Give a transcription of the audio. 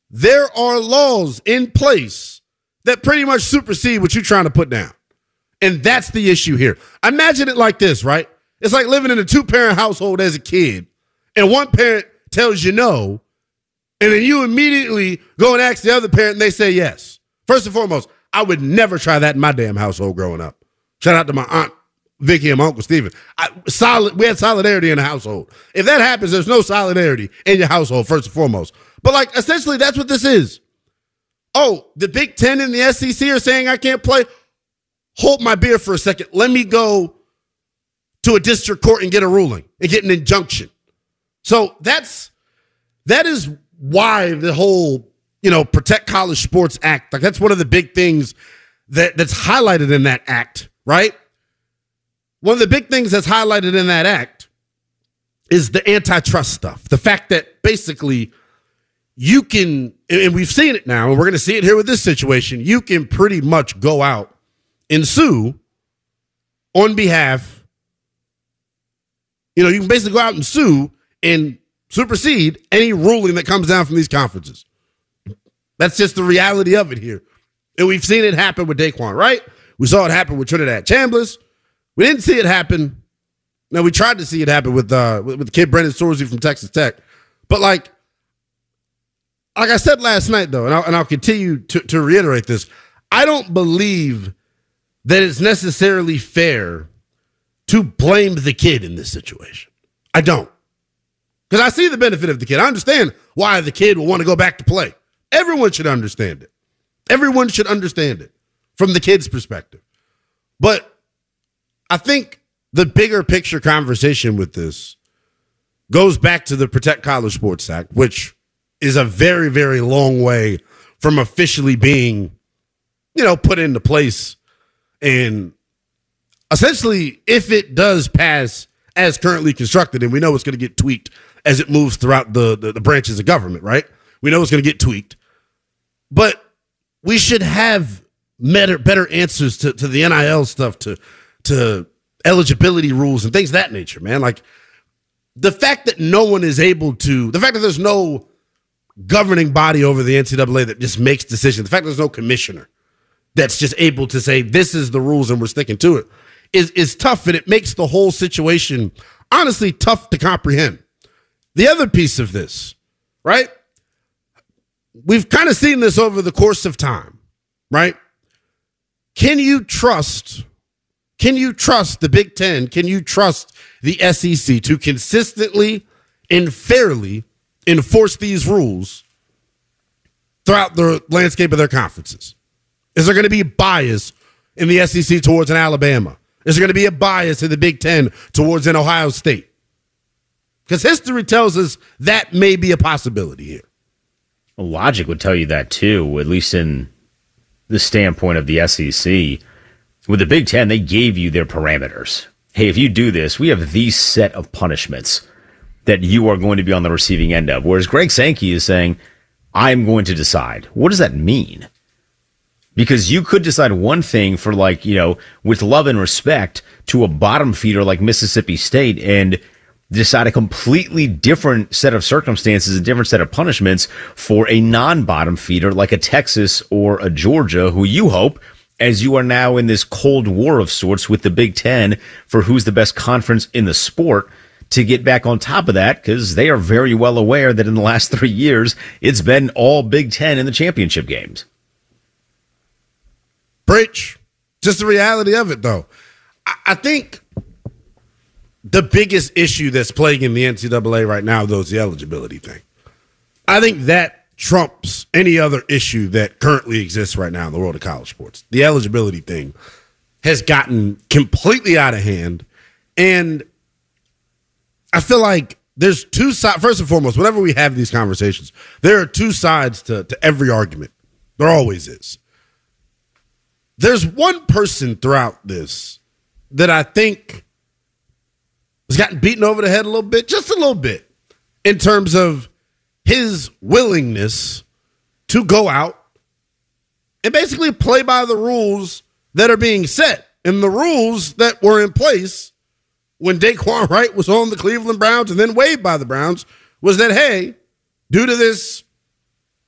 there are laws in place that pretty much supersede what you're trying to put down. And that's the issue here. Imagine it like this, right? It's like living in a two-parent household as a kid, and one parent tells you no, and then you immediately go and ask the other parent, and they say yes. First and foremost, I would never try that in my damn household growing up. Shout out to my aunt Vicky and my uncle Steven. We had solidarity in the household. If that happens, there's no solidarity in your household, first and foremost. But, like, essentially, that's what this is. Oh, the Big Ten and the SEC are saying I can't play? Hold my beer for a second. Let me go to a district court and get a ruling and get an injunction. So that is why the whole, Protect College Sports Act, like that's one of the big things that's highlighted in that act, right? One of the big things that's highlighted in that act is the antitrust stuff. The fact that basically you can, and we've seen it now, and we're going to see it here with this situation, you can pretty much go out and sue on behalf, you can basically go out and sue and supersede any ruling that comes down from these conferences. That's just the reality of it here. And we've seen it happen with Daquan, right? We saw it happen with Trinidad Chambliss. We didn't see it happen. No, we tried to see it happen with the kid Brendan Sorsey from Texas Tech. But like I said last night, though, and I'll continue to reiterate this, I don't believe that it's necessarily fair to blame the kid in this situation. I don't. Because I see the benefit of the kid. I understand why the kid will want to go back to play. Everyone should understand it. Everyone should understand it from the kid's perspective. But I think the bigger picture conversation with this goes back to the Protect College Sports Act, which is a very, very long way from officially being, put into place. And essentially, if it does pass as currently constructed, and we know it's going to get tweaked as it moves throughout the branches of government, right? We know it's going to get tweaked. But we should have better answers to the NIL stuff, to eligibility rules and things of that nature, man. Like, the fact that the fact that there's no governing body over the NCAA that just makes decisions, the fact that there's no commissioner that's just able to say, this is the rules and we're sticking to it, is tough, and it makes the whole situation, honestly, tough to comprehend. The other piece of this, right? We've kind of seen this over the course of time, right? Can you trust the Big Ten? Can you trust the SEC to consistently and fairly enforce these rules throughout the landscape of their conferences? Is there going to be bias in the SEC towards an Alabama? Is there going to be a bias in the Big Ten towards an Ohio State? Because history tells us that may be a possibility here. Well, logic would tell you that too, at least in the standpoint of the SEC. With the Big Ten, they gave you their parameters. Hey, if you do this, we have these set of punishments that you are going to be on the receiving end of. Whereas Greg Sankey is saying, I'm going to decide. What does that mean? Because you could decide one thing for, with love and respect to a bottom feeder like Mississippi State and decide a completely different set of circumstances, a different set of punishments for a non-bottom feeder like a Texas or a Georgia, who you hope, as you are now in this cold war of sorts with the Big Ten for who's the best conference in the sport, to get back on top of that, because they are very well aware that in the last 3 years, it's been all Big Ten in the championship games. Breach. Just the reality of it, though. I think the biggest issue that's plaguing the NCAA right now, though, is the eligibility thing. I think that trumps any other issue that currently exists right now in the world of college sports. The eligibility thing has gotten completely out of hand, and I feel like there's two sides. First and foremost, whenever we have these conversations, there are two sides to every argument. There always is. There's one person throughout this that I think has gotten beaten over the head a little bit, just a little bit, in terms of his willingness to go out and basically play by the rules that are being set. And the rules that were in place when Daquan Wright was on the Cleveland Browns and then waived by the Browns was that, hey, due to this